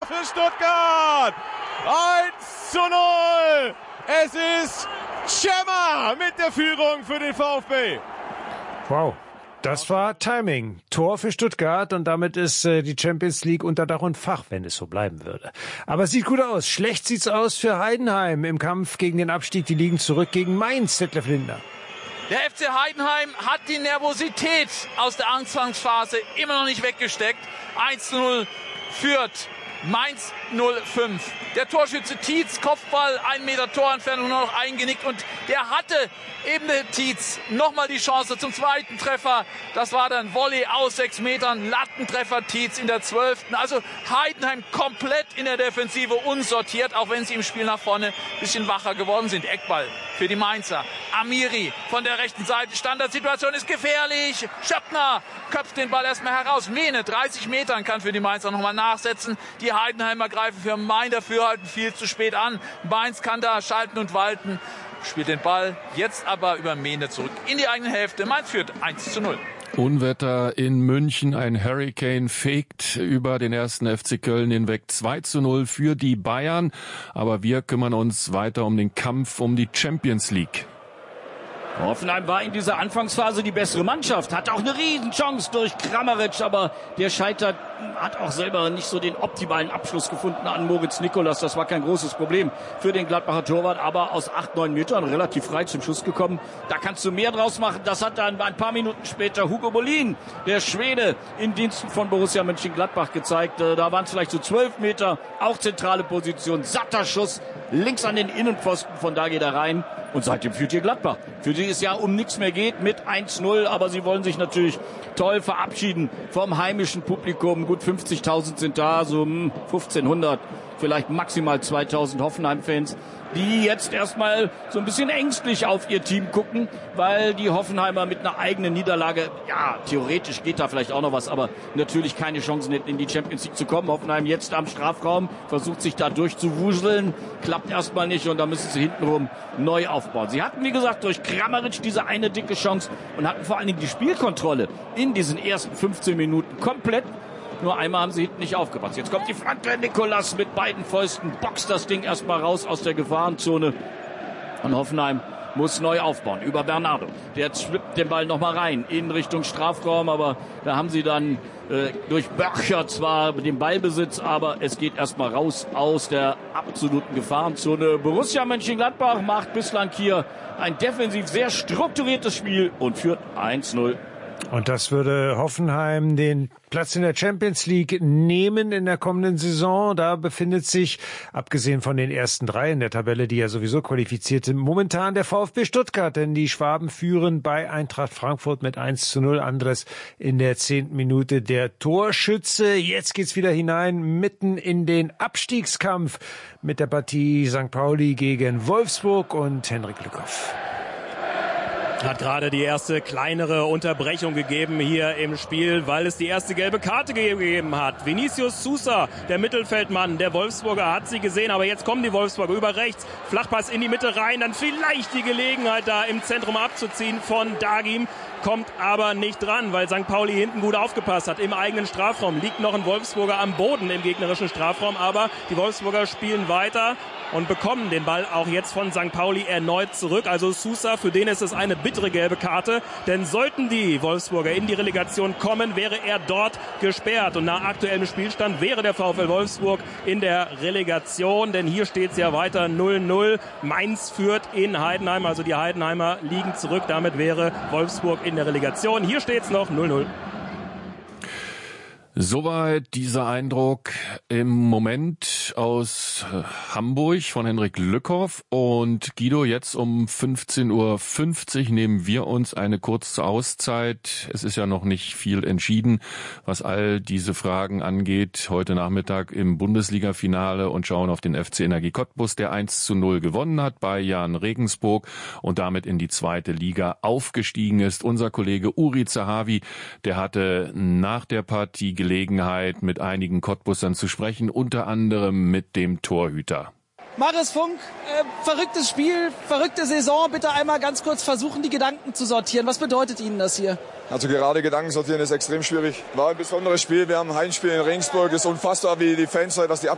für Stuttgart. 1:0. Es ist Cema mit der Führung für den VfB. Wow. Das war Timing. Tor für Stuttgart und damit ist die Champions League unter Dach und Fach, wenn es so bleiben würde. Aber es sieht gut aus. Schlecht sieht's aus für Heidenheim im Kampf gegen den Abstieg. Die liegen zurück gegen Mainz, Detlef Lindner. Der FC Heidenheim hat die Nervosität aus der Anfangsphase immer noch nicht weggesteckt. 1:0 führt Mainz 05. Der Torschütze Tietz, Kopfball, 1 Meter Torentfernung nur noch eingenickt und der hatte eben der Tietz nochmal die Chance zum zweiten Treffer. Das war dann Volley aus 6 Metern, Lattentreffer Tietz in der 12. Also Heidenheim komplett in der Defensive unsortiert, auch wenn sie im Spiel nach vorne ein bisschen wacher geworden sind. Eckball für die Mainzer. Amiri von der rechten Seite. Standardsituation ist gefährlich. Schöppner köpft den Ball erstmal heraus. Mene, 30 Metern kann für die Mainzer nochmal nachsetzen. Die Heidenheimer greifen für Main Dafürhalten viel zu spät an. Mainz kann da schalten und walten. Spielt den Ball jetzt aber über Mene zurück in die eigene Hälfte. Mainz führt 1:0. Unwetter in München, ein Hurricane fegt über den 1. FC Köln hinweg. 2:0 für die Bayern. Aber wir kümmern uns weiter um den Kampf um die Champions League. Hoffenheim war in dieser Anfangsphase die bessere Mannschaft, hat auch eine Riesenchance durch Kramaric, aber der scheitert, hat auch selber nicht so den optimalen Abschluss gefunden an Moritz Nicolas. Das war kein großes Problem für den Gladbacher Torwart, aber aus 8-9 Metern relativ frei zum Schuss gekommen. Da kannst du mehr draus machen. Das hat dann ein paar Minuten später Hugo Bolin, der Schwede, in Diensten von Borussia Mönchengladbach gezeigt. Da waren es vielleicht so 12 Meter, auch zentrale Position, satter Schuss, links an den Innenpfosten, von da geht er rein. Und seitdem führt hier Gladbach, für die es ja um nichts mehr geht, mit 1:0. Aber sie wollen sich natürlich toll verabschieden vom heimischen Publikum. Gut 50.000 sind da, so 1.500, vielleicht maximal 2.000 Hoffenheim-Fans, die jetzt erstmal so ein bisschen ängstlich auf ihr Team gucken, weil die Hoffenheimer mit einer eigenen Niederlage, ja, theoretisch geht da vielleicht auch noch was, aber natürlich keine Chancen hätten, in die Champions League zu kommen. Hoffenheim jetzt am Strafraum, versucht sich da durchzuwuseln, klappt erstmal nicht und da müssen sie hintenrum neu aufbauen. Sie hatten, wie gesagt, durch Kramaric diese eine dicke Chance und hatten vor allen Dingen die Spielkontrolle in diesen ersten 15 Minuten komplett. Nur einmal haben sie hinten nicht aufgepasst. Jetzt kommt die Flanke, Nicolas mit beiden Fäusten, boxt das Ding erstmal raus aus der Gefahrenzone. Und Hoffenheim muss neu aufbauen über Bernardo. Der schwippt den Ball nochmal rein in Richtung Strafraum, aber da haben sie dann durch Börcher zwar den Ballbesitz, aber es geht erstmal raus aus der absoluten Gefahrenzone. Borussia Mönchengladbach macht bislang hier ein defensiv sehr strukturiertes Spiel und führt 1:0. Und das würde Hoffenheim den Platz in der Champions League nehmen in der kommenden Saison. Da befindet sich, abgesehen von den ersten 3 in der Tabelle, die ja sowieso qualifiziert sind, momentan der VfB Stuttgart. Denn die Schwaben führen bei Eintracht Frankfurt mit 1:0. Andres in der 10. Minute der Torschütze. Jetzt geht's wieder hinein, mitten in den Abstiegskampf mit der Partie St. Pauli gegen Wolfsburg und Henrik Lückhoff. Hat gerade die erste kleinere Unterbrechung gegeben hier im Spiel, weil es die erste gelbe Karte gegeben hat. Vinicius Sousa, der Mittelfeldmann der Wolfsburger, hat sie gesehen, aber jetzt kommen die Wolfsburger über rechts, Flachpass in die Mitte rein, dann vielleicht die Gelegenheit da im Zentrum abzuziehen von Dagim, kommt aber nicht dran, weil St. Pauli hinten gut aufgepasst hat. Im eigenen Strafraum liegt noch ein Wolfsburger am Boden im gegnerischen Strafraum, aber die Wolfsburger spielen weiter und bekommen den Ball auch jetzt von St. Pauli erneut zurück. Also Sousa, für den ist es eine bittere gelbe Karte, denn sollten die Wolfsburger in die Relegation kommen, wäre er dort gesperrt. Und nach aktuellem Spielstand wäre der VfL Wolfsburg in der Relegation, denn hier steht es ja weiter 0:0. Mainz führt in Heidenheim, also die Heidenheimer liegen zurück. Damit wäre Wolfsburg in der Relegation. Hier steht es noch 0:0. Soweit dieser Eindruck im Moment aus Hamburg von Henrik Lückhoff. Und Guido, jetzt um 15:50 Uhr nehmen wir uns eine kurze Auszeit. Es ist ja noch nicht viel entschieden, was all diese Fragen angeht. Heute Nachmittag im Bundesliga-Finale und schauen auf den FC Energie Cottbus, der 1:0 gewonnen hat bei Jan Regensburg und damit in die 2. Liga aufgestiegen ist. Unser Kollege Uri Zahavi, der hatte nach der Partie Gelegenheit, mit einigen Cottbussern zu sprechen, unter anderem mit dem Torhüter. Marius Funk, verrücktes Spiel, verrückte Saison. Bitte einmal ganz kurz versuchen, die Gedanken zu sortieren. Was bedeutet Ihnen das hier? Also gerade Gedanken sortieren ist extrem schwierig. War ein besonderes Spiel. Wir haben ein Heimspiel in Regensburg. Es ist unfassbar, wie die Fans, was die